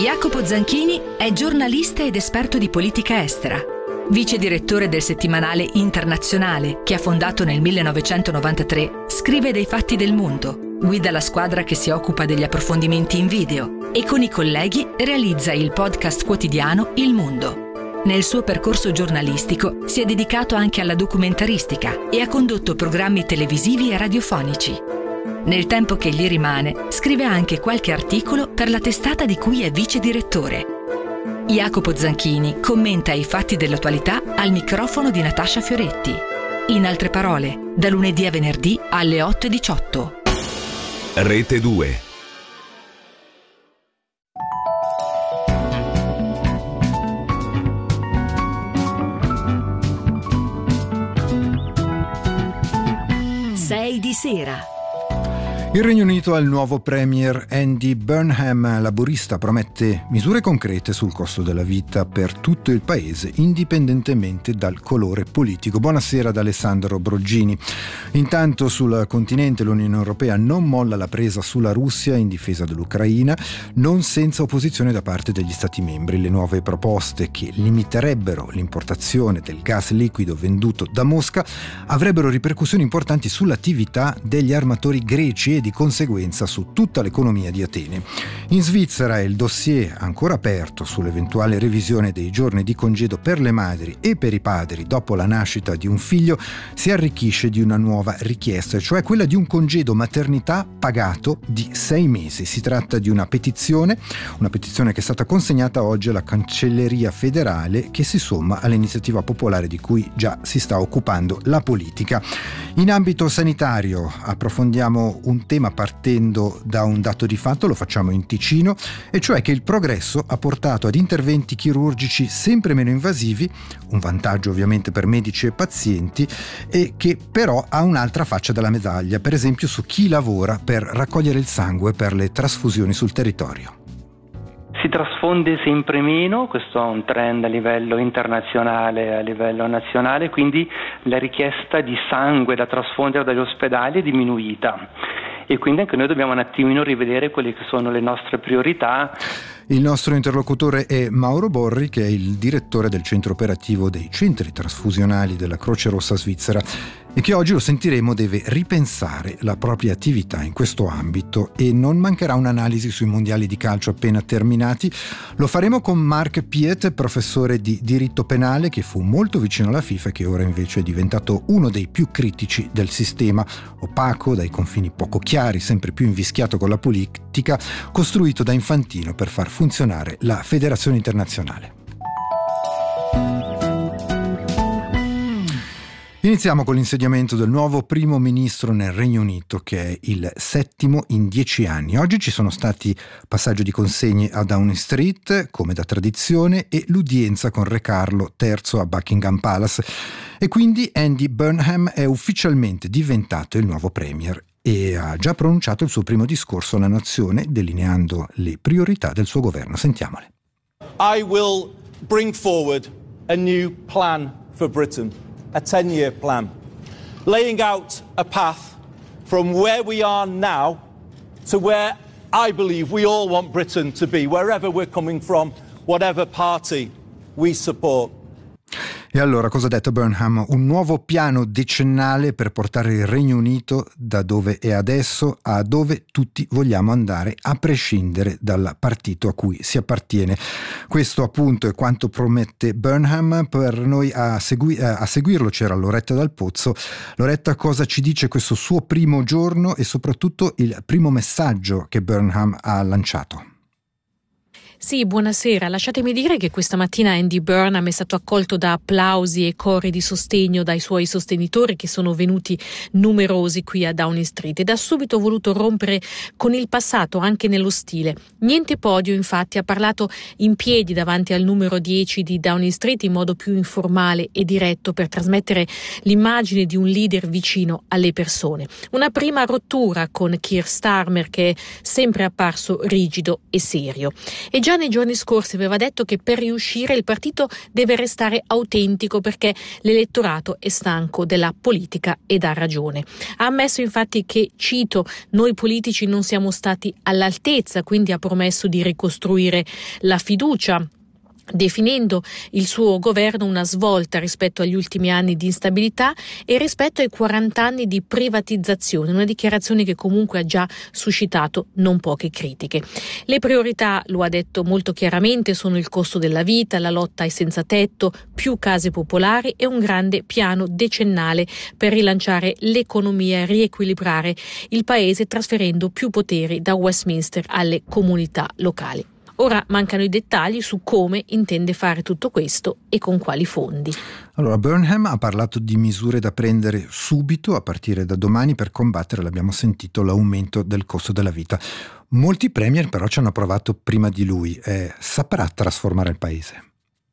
Jacopo Zanchini è giornalista ed esperto di politica estera, vice direttore del settimanale Internazionale che ha fondato nel 1993, scrive dei fatti del mondo, guida la squadra che si occupa degli approfondimenti in video e con i colleghi realizza il podcast quotidiano Il Mondo. Nel suo percorso giornalistico si è dedicato anche alla documentaristica e ha condotto programmi televisivi e radiofonici. Nel tempo che gli rimane, scrive anche qualche articolo per la testata di cui è vice direttore. Jacopo Zanchini commenta i fatti dell'attualità al microfono di Natascia Fioretti. In altre parole, da lunedì a venerdì alle 8:18. Rete 2. Sei di sera. Il Regno Unito ha il nuovo premier Andy Burnham. Laburista promette misure concrete sul costo della vita per tutto il paese, indipendentemente dal colore politico. Buonasera ad Alessandro Broggini. Intanto sul continente l'Unione Europea non molla la presa sulla Russia in difesa dell'Ucraina, non senza opposizione da parte degli Stati membri. Le nuove proposte che limiterebbero l'importazione del gas liquido venduto da Mosca avrebbero ripercussioni importanti sull'attività degli armatori greci e di conseguenza su tutta l'economia di Atene. In Svizzera il dossier ancora aperto sull'eventuale revisione dei giorni di congedo per le madri e per i padri dopo la nascita di un figlio si arricchisce di una nuova richiesta, cioè quella di un congedo maternità pagato di 6 mesi. Si tratta di una petizione che è stata consegnata oggi alla Cancelleria federale, che si somma all'iniziativa popolare di cui già si sta occupando la politica. In ambito sanitario approfondiamo un tema partendo da un dato di fatto, lo facciamo in Ticino, e cioè che il progresso ha portato ad interventi chirurgici sempre meno invasivi, un vantaggio ovviamente per medici e pazienti, e che però ha un'altra faccia della medaglia, per esempio su chi lavora per raccogliere il sangue per le trasfusioni sul territorio. Si trasfonde sempre meno, questo è un trend a livello internazionale e a livello nazionale, quindi la richiesta di sangue da trasfondere dagli ospedali è diminuita e quindi anche noi dobbiamo un attimino rivedere quelle che sono le nostre priorità. Il nostro interlocutore è Mauro Borri, che è il direttore del centro operativo dei centri trasfusionali della Croce Rossa svizzera e che oggi, lo sentiremo, deve ripensare la propria attività in questo ambito, e non mancherà un'analisi sui mondiali di calcio appena terminati. Lo faremo con Mark Piet, professore di diritto penale che fu molto vicino alla FIFA e che ora invece è diventato uno dei più critici del sistema, opaco, dai confini poco chiari, sempre più invischiato con la politica, costruito da Infantino per far funzionare la federazione internazionale. Iniziamo con l'insediamento del nuovo primo ministro nel Regno Unito, che è il 7° in 10 anni. Oggi ci sono stati passaggio di consegne a Downing Street, come da tradizione, e l'udienza con Re Carlo III a Buckingham Palace. E quindi Andy Burnham è ufficialmente diventato il nuovo premier e ha già pronunciato il suo primo discorso alla nazione, delineando le priorità del suo governo. Sentiamole. I will bring forward a new plan for Britain. A 10-year plan, laying out a path from where we are now to where I believe we all want Britain to be, wherever we're coming from, whatever party we support. E allora, cosa ha detto Burnham? Un nuovo piano decennale per portare il Regno Unito da dove è adesso a dove tutti vogliamo andare, a prescindere dal partito a cui si appartiene. Questo appunto è quanto promette Burnham. Per noi a seguirlo c'era Loretta Dal Pozzo. Loretta, cosa ci dice questo suo primo giorno e soprattutto il primo messaggio che Burnham ha lanciato? Sì, buonasera. Lasciatemi dire che questa mattina Andy Burnham è stato accolto da applausi e cori di sostegno dai suoi sostenitori, che sono venuti numerosi qui a Downing Street, ed ha subito voluto rompere con il passato anche nello stile. Niente podio, infatti, ha parlato in piedi davanti al numero 10 di Downing Street in modo più informale e diretto per trasmettere l'immagine di un leader vicino alle persone. Una prima rottura con Keir Starmer, che è sempre apparso rigido e serio. E già già nei giorni scorsi aveva detto che per riuscire il partito deve restare autentico perché l'elettorato è stanco della politica ed ha ragione. Ha ammesso infatti che, cito, noi politici non siamo stati all'altezza, quindi ha promesso di ricostruire la fiducia, definendo il suo governo una svolta rispetto agli ultimi anni di instabilità e rispetto ai 40 anni di privatizzazione, una dichiarazione che comunque ha già suscitato non poche critiche. Le priorità, lo ha detto molto chiaramente, sono il costo della vita, la lotta ai senza tetto, più case popolari e un grande piano decennale per rilanciare l'economia e riequilibrare il paese trasferendo più poteri da Westminster alle comunità locali. Ora mancano i dettagli su come intende fare tutto questo e con quali fondi. Allora, Burnham ha parlato di misure da prendere subito, a partire da domani, per combattere, l'abbiamo sentito, l'aumento del costo della vita. Molti premier però ci hanno provato prima di lui. Saprà trasformare il paese?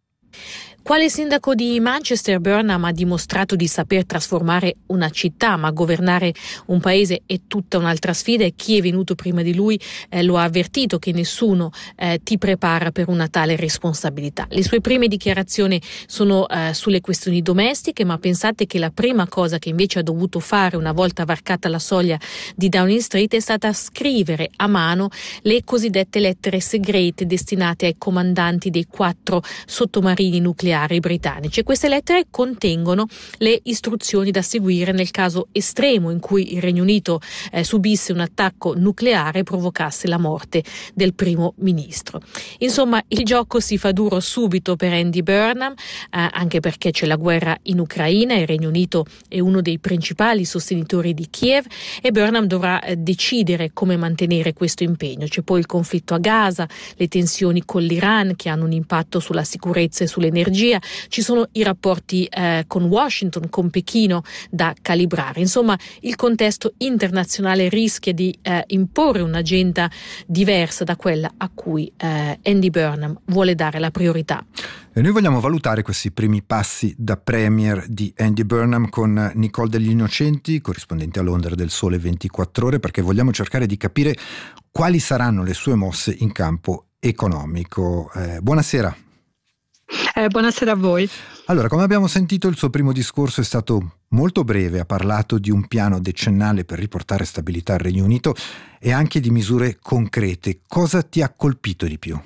Quale sindaco di Manchester, Burnham ha dimostrato di saper trasformare una città, ma governare un paese è tutta un'altra sfida e chi è venuto prima di lui lo ha avvertito che nessuno ti prepara per una tale responsabilità. Le sue prime dichiarazioni sono sulle questioni domestiche, ma pensate che la prima cosa che invece ha dovuto fare una volta varcata la soglia di Downing Street è stata scrivere a mano le cosiddette lettere segrete destinate ai comandanti dei 4 sottomarini nucleari britannici. Queste lettere contengono le istruzioni da seguire nel caso estremo in cui il Regno Unito subisse un attacco nucleare e provocasse la morte del primo ministro. Insomma, il gioco si fa duro subito per Andy Burnham, anche perché c'è la guerra in Ucraina, il Regno Unito è uno dei principali sostenitori di Kiev e Burnham dovrà decidere come mantenere questo impegno. C'è poi il conflitto a Gaza, le tensioni con l'Iran che hanno un impatto sulla sicurezza e sull'energia, ci sono i rapporti con Washington, con Pechino da calibrare. Insomma, il contesto internazionale rischia di imporre un'agenda diversa da quella a cui Andy Burnham vuole dare la priorità. E noi vogliamo valutare questi primi passi da premier di Andy Burnham con Nicole Degli Innocenti, corrispondente a Londra del Sole 24 Ore, perché vogliamo cercare di capire quali saranno le sue mosse in campo economico. Buonasera. Buonasera a voi. Allora, come abbiamo sentito, il suo primo discorso è stato molto breve, ha parlato di un piano decennale per riportare stabilità al Regno Unito e anche di misure concrete. Cosa ti ha colpito di più?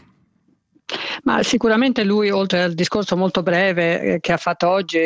Ma sicuramente lui, oltre al discorso molto breve che ha fatto oggi,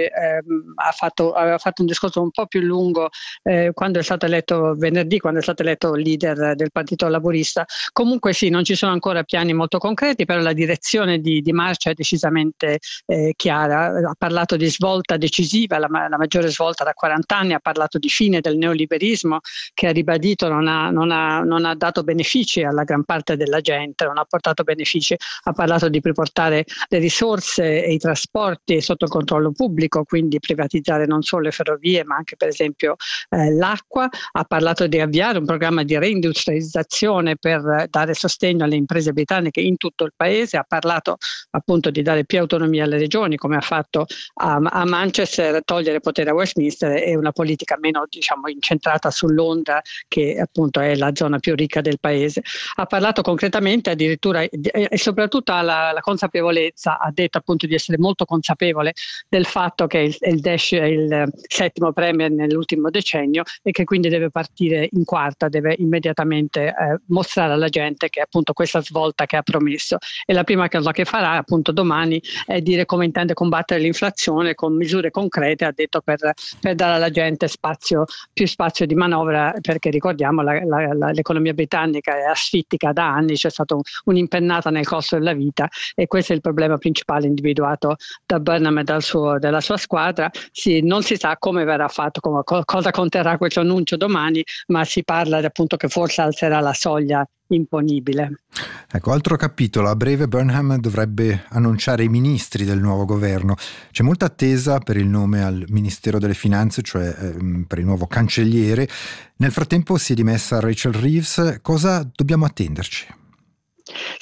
aveva fatto un discorso un po' più lungo quando è stato eletto venerdì, quando è stato eletto leader del Partito Laburista. Comunque sì, non ci sono ancora piani molto concreti, però la direzione di marcia è decisamente chiara. Ha parlato di svolta decisiva, la maggiore svolta da 40 anni, ha parlato di fine del neoliberismo che ha ribadito non ha dato benefici alla gran parte della gente, non ha portato benefici, ha parlato di riportare le risorse e i trasporti sotto il controllo pubblico, quindi privatizzare non solo le ferrovie ma anche per esempio l'acqua. Ha parlato di avviare un programma di reindustrializzazione per dare sostegno alle imprese britanniche in tutto il paese. Ha parlato appunto di dare più autonomia alle regioni, come ha fatto a Manchester, togliere potere a Westminster e una politica meno incentrata su Londra, che appunto è la zona più ricca del paese. Ha parlato concretamente addirittura e soprattutto alla consapevolezza, ha detto appunto di essere molto consapevole del fatto che il Daesh è il settimo premier nell'ultimo decennio e che quindi deve partire in quarta, deve immediatamente mostrare alla gente che appunto questa svolta che ha promesso. E la prima cosa che farà appunto domani è dire come intende combattere l'inflazione con misure concrete, ha detto, per dare alla gente più spazio di manovra, perché ricordiamo l'economia britannica è asfittica da anni, c'è stata un'impennata nel costo della vita e questo è il problema principale individuato da Burnham e della sua squadra. Non si sa come verrà fatto, cosa conterrà questo annuncio domani, ma si parla appunto che forse alzerà la soglia imponibile. Ecco, altro capitolo. A breve Burnham dovrebbe annunciare i ministri del nuovo governo. C'è molta attesa per il nome al Ministero delle Finanze, cioè per il nuovo cancelliere. Nel frattempo si è dimessa Rachel Reeves. Cosa dobbiamo attenderci?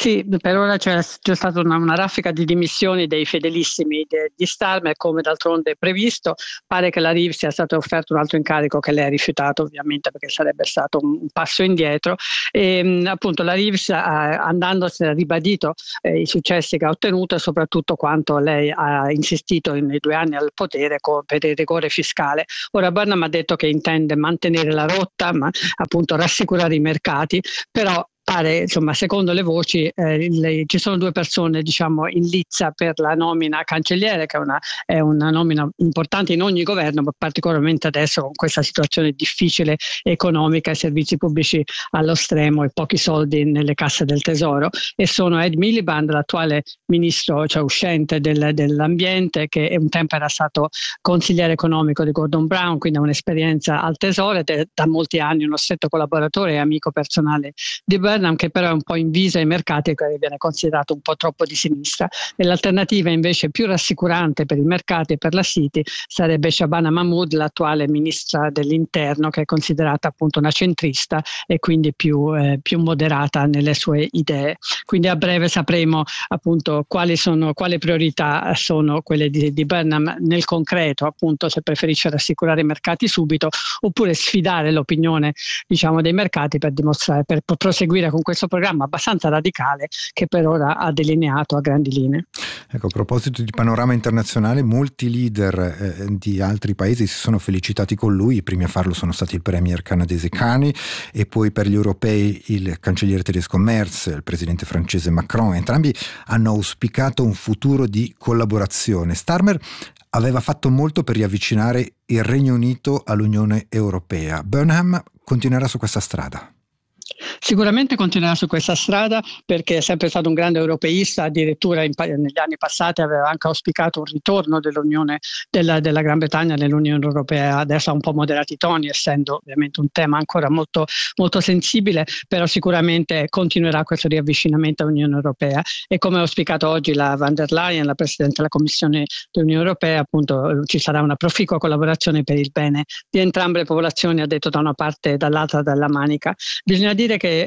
Sì, per ora c'è stata una raffica di dimissioni dei fedelissimi di Starmer, come d'altronde previsto. Pare che la Reeves sia stato offerto un altro incarico che lei ha rifiutato, ovviamente, perché sarebbe stato un passo indietro. E appunto la Reeves, andandosene, ha ribadito i successi che ha ottenuto e soprattutto quanto lei ha insistito nei 2 anni al potere per il rigore fiscale. Ora Burnham ha detto che intende mantenere la rotta, ma appunto rassicurare i mercati, però pare, insomma, secondo le voci ci sono 2 persone, diciamo, in lizza per la nomina cancelliere, che è una nomina importante in ogni governo, ma particolarmente adesso con questa situazione difficile economica e servizi pubblici allo stremo e pochi soldi nelle casse del tesoro, e sono Ed Miliband, l'attuale ministro, cioè uscente dell'ambiente, che un tempo era stato consigliere economico di Gordon Brown, quindi ha un'esperienza al tesoro ed è da molti anni uno stretto collaboratore e amico personale di Burnham, che però è un po' invisa ai mercati e che viene considerato un po' troppo di sinistra. E l'alternativa invece più rassicurante per i mercati e per la City sarebbe Shabana Mahmood, l'attuale ministra dell'interno, che è considerata appunto una centrista e quindi più moderata nelle sue idee. Quindi a breve sapremo appunto quali priorità sono quelle di Burnham nel concreto, appunto se preferisce rassicurare i mercati subito oppure sfidare l'opinione, diciamo, dei mercati per proseguire con questo programma abbastanza radicale che per ora ha delineato a grandi linee. Ecco, a proposito di panorama internazionale, molti leader di altri paesi si sono felicitati con lui. I primi a farlo sono stati il premier canadese Carney e poi per gli europei il cancelliere tedesco Merz, il presidente francese Macron. Entrambi hanno auspicato un futuro di collaborazione. Starmer aveva fatto molto per riavvicinare il Regno Unito all'Unione Europea. Burnham continuerà su questa strada? Sicuramente continuerà su questa strada perché è sempre stato un grande europeista, addirittura negli anni passati aveva anche auspicato un ritorno dell'Unione della Gran Bretagna nell'Unione Europea. Adesso ha un po' moderati i toni, essendo ovviamente un tema ancora molto, molto sensibile, però sicuramente continuerà questo riavvicinamento all'Unione Europea e come ha auspicato oggi la Van der Leyen, la Presidente della Commissione dell'Unione Europea, appunto ci sarà una proficua collaborazione per il bene di entrambe le popolazioni, ha detto da una parte e dall'altra della Manica. Bisogna dire che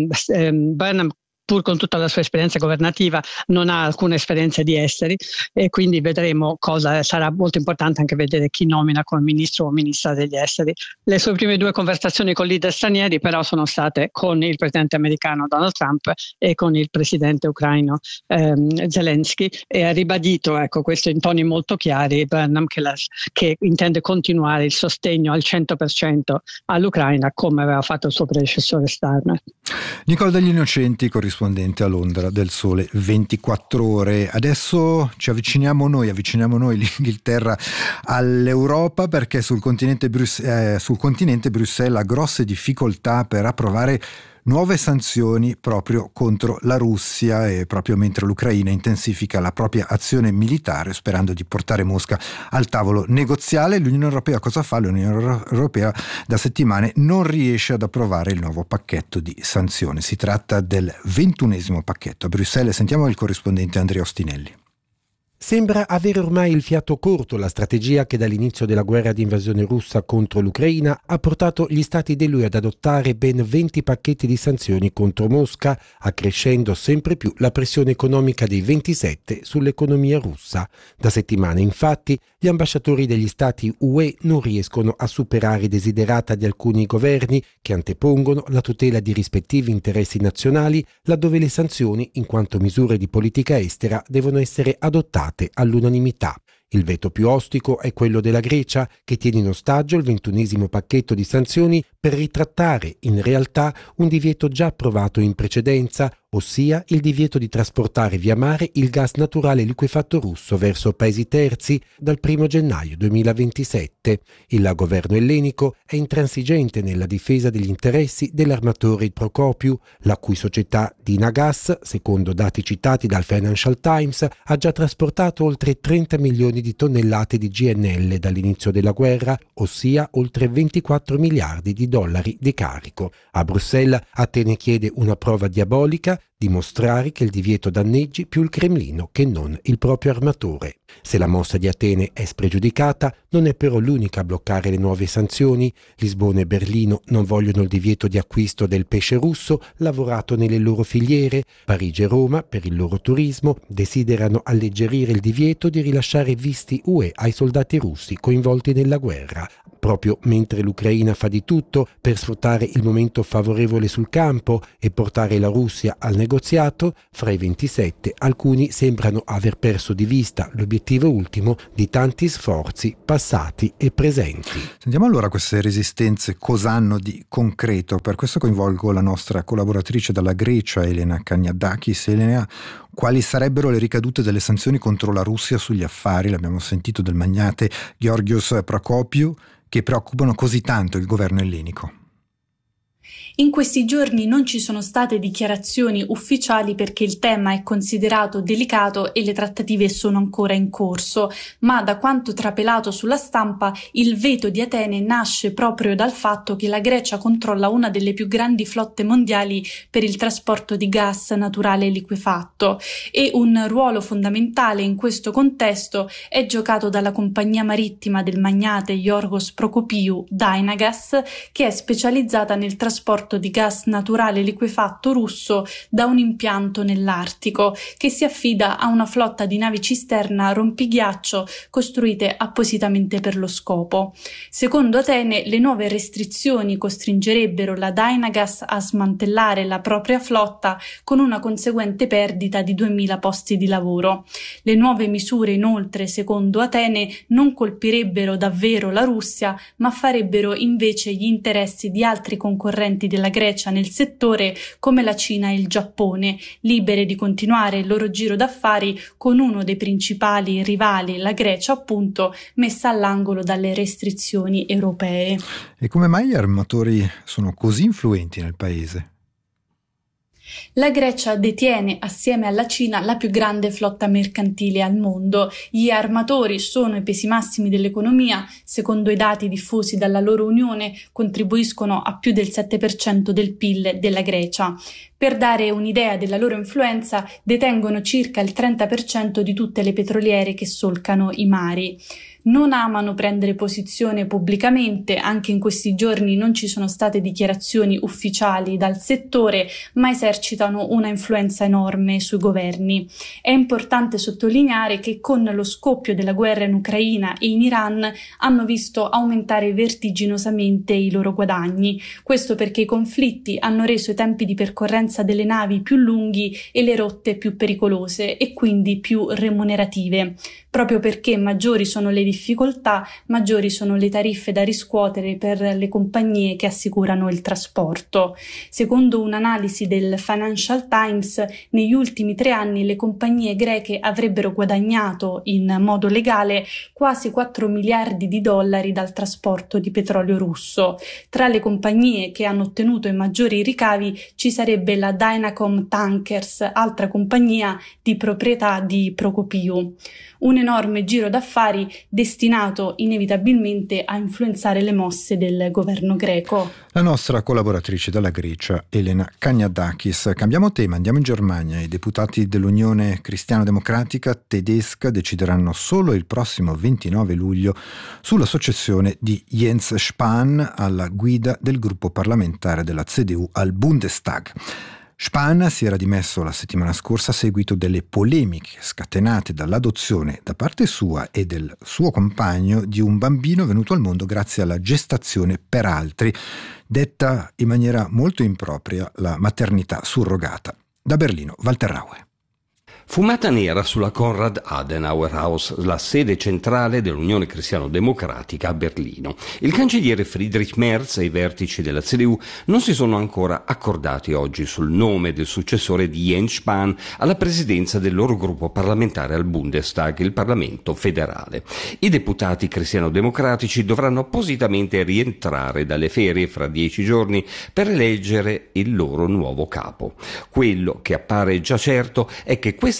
Burnham, pur con tutta la sua esperienza governativa, non ha alcuna esperienza di esteri e quindi vedremo sarà molto importante anche vedere chi nomina come ministro o ministra degli esteri. Le sue prime 2 conversazioni con leader stranieri però sono state con il presidente americano Donald Trump e con il presidente ucraino Zelensky, e ha ribadito, ecco, questo in toni molto chiari, Burnham, che intende continuare il sostegno al 100% all'Ucraina come aveva fatto il suo predecessore Starmer. Nicola Degli Innocenti, corrispondente a Londra del Sole 24 Ore. Adesso avviciniamo noi l'Inghilterra all'Europa, perché sul continente Bruxelles ha grosse difficoltà per approvare nuove sanzioni proprio contro la Russia, e proprio mentre l'Ucraina intensifica la propria azione militare sperando di portare Mosca al tavolo negoziale. L'Unione Europea cosa fa? L'Unione Europea da settimane non riesce ad approvare il nuovo pacchetto di sanzioni. Si tratta del 21° pacchetto. A Bruxelles sentiamo il corrispondente Andrea Ostinelli. Sembra avere ormai il fiato corto la strategia che dall'inizio della guerra di invasione russa contro l'Ucraina ha portato gli stati dell'UE ad adottare ben 20 pacchetti di sanzioni contro Mosca, accrescendo sempre più la pressione economica dei 27 sull'economia russa. Da settimane, infatti, gli ambasciatori degli stati UE non riescono a superare i desiderata di alcuni governi che antepongono la tutela di rispettivi interessi nazionali, laddove le sanzioni, in quanto misure di politica estera, devono essere adottate all'unanimità. Il veto più ostico è quello della Grecia, che tiene in ostaggio il 21° pacchetto di sanzioni per ritrattare in realtà un divieto già approvato in precedenza, ossia il divieto di trasportare via mare il gas naturale liquefatto russo verso paesi terzi dal 1 gennaio 2027. Il governo ellenico è intransigente nella difesa degli interessi dell'armatore Prokopiu, la cui società Dinagas, secondo dati citati dal Financial Times, ha già trasportato oltre 30 milioni di tonnellate di GNL dall'inizio della guerra, ossia oltre 24 miliardi di dollari di carico. A Bruxelles, Atene chiede una prova diabolica dimostrare che il divieto danneggi più il Cremlino che non il proprio armatore. Se la mossa di Atene è spregiudicata, non è però l'unica a bloccare le nuove sanzioni. Lisbona e Berlino non vogliono il divieto di acquisto del pesce russo lavorato nelle loro filiere. Parigi e Roma, per il loro turismo, desiderano alleggerire il divieto di rilasciare visti UE ai soldati russi coinvolti nella guerra. Proprio mentre l'Ucraina fa di tutto per sfruttare il momento favorevole sul campo e portare la Russia al negoziato, fra i 27 alcuni sembrano aver perso di vista l'obiettivo ultimo di tanti sforzi passati e presenti. Sentiamo allora queste resistenze cosa hanno di concreto. Per questo coinvolgo la nostra collaboratrice dalla Grecia, Elena Kaniadakis. Elena, quali sarebbero le ricadute delle sanzioni contro la Russia sugli affari? L'abbiamo sentito del magnate Georgios Prokopiou, che preoccupano così tanto il governo ellenico. In questi giorni non ci sono state dichiarazioni ufficiali perché il tema è considerato delicato e le trattative sono ancora in corso, ma da quanto trapelato sulla stampa il veto di Atene nasce proprio dal fatto che la Grecia controlla una delle più grandi flotte mondiali per il trasporto di gas naturale liquefatto e un ruolo fondamentale in questo contesto è giocato dalla compagnia marittima del magnate Yorgos Prokopiou, Dynagas, che è specializzata nel trasporto di gas naturale liquefatto russo da un impianto nell'Artico, che si affida a una flotta di navi cisterna rompighiaccio costruite appositamente per lo scopo. Secondo Atene, le nuove restrizioni costringerebbero la Dynagas a smantellare la propria flotta con una conseguente perdita di 2.000 posti di lavoro. Le nuove misure, inoltre, secondo Atene, non colpirebbero davvero la Russia, ma farebbero invece gli interessi di altri concorrenti della Grecia nel settore come la Cina e il Giappone, libere di continuare il loro giro d'affari con uno dei principali rivali, la Grecia appunto, messa all'angolo dalle restrizioni europee. E come mai gli armatori sono così influenti nel paese? La Grecia detiene, assieme alla Cina, la più grande flotta mercantile al mondo. Gli armatori sono i pesi massimi dell'economia, secondo i dati diffusi dalla loro unione, contribuiscono a più del 7% del PIL della Grecia. Per dare un'idea della loro influenza, detengono circa il 30% di tutte le petroliere che solcano i mari. Non amano prendere posizione pubblicamente, anche in questi giorni non ci sono state dichiarazioni ufficiali dal settore, ma esercitano una influenza enorme sui governi. È importante sottolineare che con lo scoppio della guerra in Ucraina e in Iran hanno visto aumentare vertiginosamente i loro guadagni. Questo perché i conflitti hanno reso i tempi di percorrenza delle navi più lunghi e le rotte più pericolose e quindi più remunerative. Proprio perché maggiori sono le difficoltà, maggiori sono le tariffe da riscuotere per le compagnie che assicurano il trasporto. Secondo un'analisi del Financial Times, negli ultimi 3 anni le compagnie greche avrebbero guadagnato in modo legale quasi 4 miliardi di dollari dal trasporto di petrolio russo. Tra le compagnie che hanno ottenuto i maggiori ricavi ci sarebbe la Dynacom Tankers, altra compagnia di proprietà di Prokopiou. Un enorme giro d'affari destinato inevitabilmente a influenzare le mosse del governo greco. La nostra collaboratrice dalla Grecia, Elena Kaniadakis. Cambiamo tema, andiamo in Germania. I deputati dell'Unione Cristiano-Democratica tedesca decideranno solo il prossimo 29 luglio sulla successione di Jens Spahn alla guida del gruppo parlamentare della CDU al Bundestag. Spahn si era dimesso la settimana scorsa a seguito delle polemiche scatenate dall'adozione da parte sua e del suo compagno di un bambino venuto al mondo grazie alla gestazione per altri, detta in maniera molto impropria la maternità surrogata. Da Berlino, Walter Raue. Fumata nera sulla Konrad Adenauer House, la sede centrale dell'Unione Cristiano-Democratica a Berlino. Il cancelliere Friedrich Merz e i vertici della CDU non si sono ancora accordati oggi sul nome del successore di Jens Spahn alla presidenza del loro gruppo parlamentare al Bundestag, il Parlamento federale. I deputati cristiano-democratici dovranno appositamente rientrare dalle ferie fra 10 giorni per eleggere il loro nuovo capo. Quello che appare già certo è che questa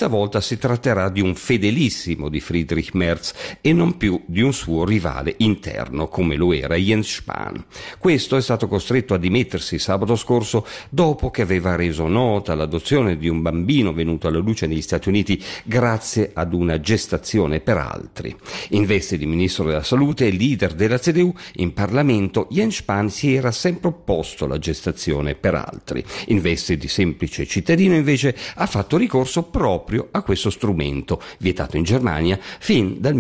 questa volta si tratterà di un fedelissimo di Friedrich Merz e non più di un suo rivale interno come lo era Jens Spahn. Questo è stato costretto a dimettersi sabato scorso dopo che aveva reso nota l'adozione di un bambino venuto alla luce negli Stati Uniti grazie ad una gestazione per altri. In veste di ministro della salute e leader della CDU in Parlamento, Jens Spahn si era sempre opposto alla gestazione per altri. In veste di semplice cittadino invece ha fatto ricorso proprio a questo strumento, vietato in Germania fin dal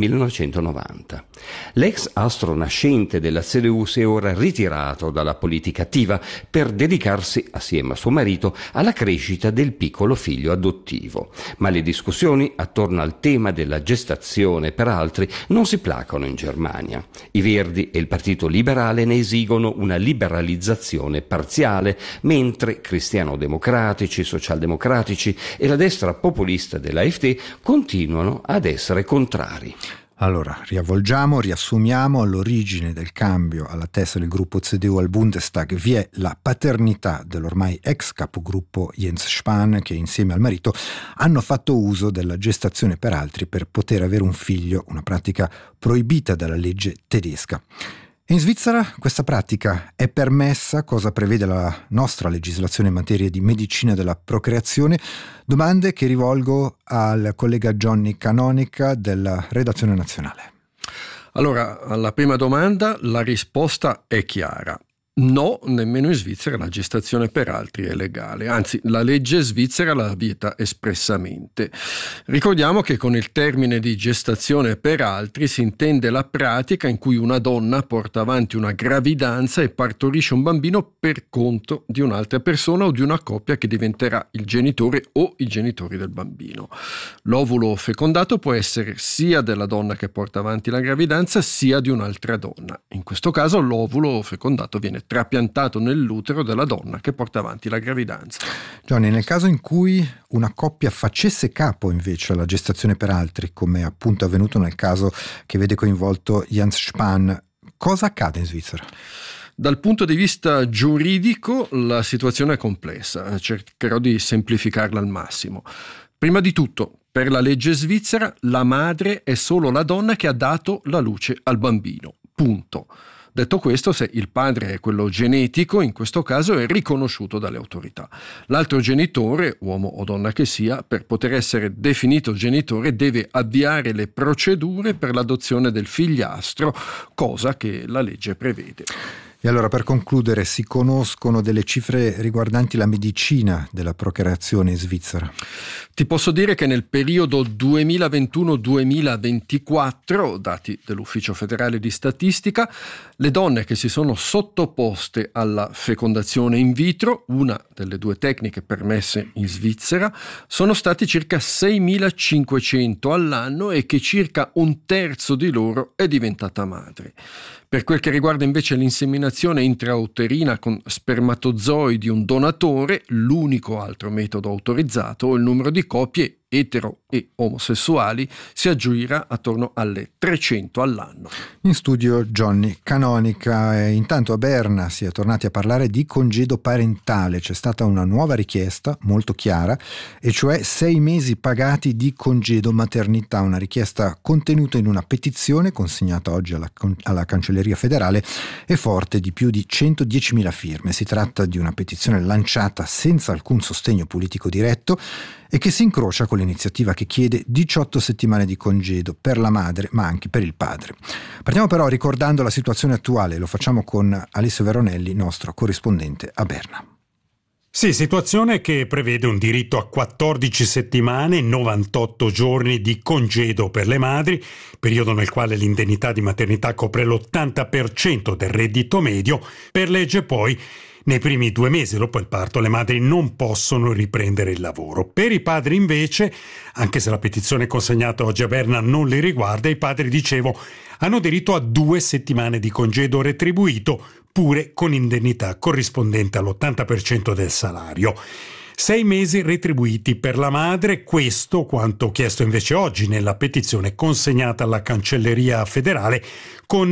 1990. L'ex astro nascente della CDU si è ora ritirato dalla politica attiva per dedicarsi, assieme a suo marito, alla crescita del piccolo figlio adottivo. Ma le discussioni attorno al tema della gestazione per altri non si placano in Germania. I Verdi e il Partito Liberale ne esigono una liberalizzazione parziale, mentre cristiano-democratici, socialdemocratici e la destra populista dell'AfD continuano ad essere contrari. Allora, riassumiamo, all'origine del cambio alla testa del gruppo CDU al Bundestag vi è la paternità dell'ormai ex capogruppo Jens Spahn, che insieme al marito hanno fatto uso della gestazione per altri per poter avere un figlio, una pratica proibita dalla legge tedesca. In Svizzera questa pratica è permessa? Cosa prevede la nostra legislazione in materia di medicina della procreazione? Domande che rivolgo al collega Johnny Canonica della Redazione Nazionale. Allora, alla prima domanda la risposta è chiara. No, nemmeno in Svizzera la gestazione per altri è legale, anzi la legge svizzera la vieta espressamente. Ricordiamo che con il termine di gestazione per altri si intende la pratica in cui una donna porta avanti una gravidanza e partorisce un bambino per conto di un'altra persona o di una coppia che diventerà il genitore o i genitori del bambino. L'ovulo fecondato può essere sia della donna che porta avanti la gravidanza sia di un'altra donna. In questo caso l'ovulo fecondato viene trapiantato nell'utero della donna che porta avanti la gravidanza. Johnny, nel caso in cui una coppia facesse capo invece alla gestazione per altri, come appunto è avvenuto nel caso che vede coinvolto Jens Spahn, cosa accade in Svizzera? Dal punto di vista giuridico la situazione è complessa, cercherò di semplificarla al massimo. Prima di tutto, per la legge svizzera, la madre è solo la donna che ha dato la luce al bambino. Punto. Detto questo, se il padre è quello genetico, in questo caso è riconosciuto dalle autorità. L'altro genitore, uomo o donna che sia, per poter essere definito genitore deve avviare le procedure per l'adozione del figliastro, cosa che la legge prevede. E allora, per concludere, si conoscono delle cifre riguardanti la medicina della procreazione in Svizzera? Ti posso dire che nel periodo 2021-2024, dati dell'Ufficio Federale di Statistica, le donne che si sono sottoposte alla fecondazione in vitro, una delle due tecniche permesse in Svizzera, sono stati circa 6.500 all'anno e che circa un terzo di loro è diventata madre. Per quel che riguarda invece l'inseminazione intrauterina con spermatozoi di un donatore, l'unico altro metodo autorizzato, il numero di coppie etero e omosessuali si aggira attorno alle 300 all'anno. In studio Johnny Canonica. Intanto a Berna si è tornati a parlare di congedo parentale. C'è stata una nuova richiesta molto chiara, e cioè 6 mesi pagati di congedo maternità, una richiesta contenuta in una petizione consegnata oggi alla Cancelleria Federale e forte di più di 110.000 firme. Si tratta di una petizione lanciata senza alcun sostegno politico diretto e che si incrocia con l'iniziativa che chiede 18 settimane di congedo per la madre ma anche per il padre. Partiamo però ricordando la situazione attuale, lo facciamo con Alessio Veronelli, nostro corrispondente a Berna. Sì, situazione che prevede un diritto a 14 settimane e 98 giorni di congedo per le madri, periodo nel quale l'indennità di maternità copre l'80% del reddito medio. Per legge poi nei primi 2 mesi dopo il parto le madri non possono riprendere il lavoro. Per i padri invece, anche se la petizione consegnata oggi a Berna non li riguarda, i padri, dicevo, hanno diritto a 2 settimane di congedo retribuito, pure con indennità corrispondente all'80% del salario. 6 mesi retribuiti per la madre, questo quanto chiesto invece oggi nella petizione consegnata alla Cancelleria federale con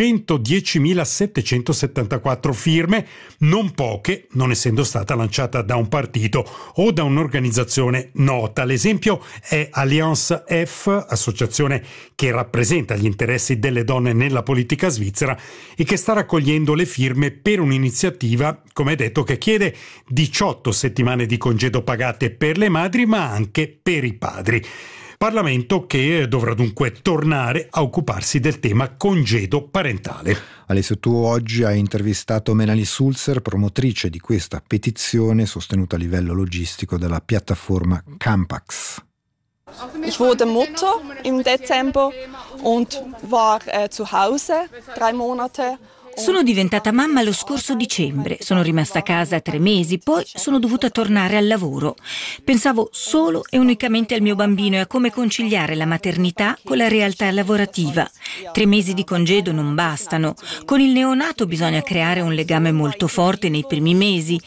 110.774 firme, non poche, non essendo stata lanciata da un partito o da un'organizzazione nota. L'esempio è Allianz F, associazione che rappresenta gli interessi delle donne nella politica svizzera e che sta raccogliendo le firme per un'iniziativa, come detto, che chiede 18 settimane di congedo pagate per le madri ma anche per i padri. Parlamento che dovrà dunque tornare a occuparsi del tema congedo parentale. Alessio, tu oggi hai intervistato Melanie Sulzer, promotrice di questa petizione sostenuta a livello logistico dalla piattaforma Campax. Ich wurde Mutter im Dezember und war zu Hause 3 Monate. Sono diventata mamma lo scorso dicembre, sono rimasta a casa 3 mesi, poi sono dovuta tornare al lavoro. Pensavo solo e unicamente al mio bambino e a come conciliare la maternità con la realtà lavorativa. 3 mesi di congedo non bastano. Con il neonato bisogna creare un legame molto forte nei primi mesi